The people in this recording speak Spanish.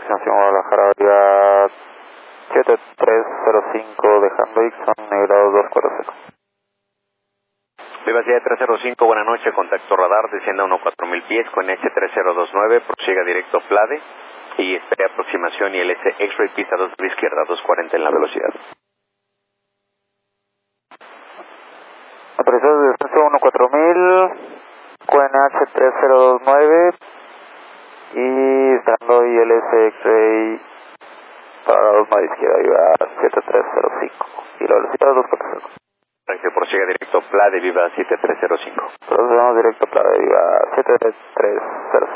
aproximación Guadalajara, viva 7305, dejando Ixon, grado 240. Viva 7305, buena noche, contacto radar, descienda 14000 pies con S3029, prosiga directo Plade y espere aproximación y LS X-Ray pista 2 de la izquierda, 240 en la velocidad. Autorizado de descenso 14000, QNH 3029 y estando ILS X-Ray para la 2 de la izquierda, viva 7305 y la velocidad 240. Gracias, prosiga directo Plade, viva 7305. Procedemos directo Plade, viva 7305.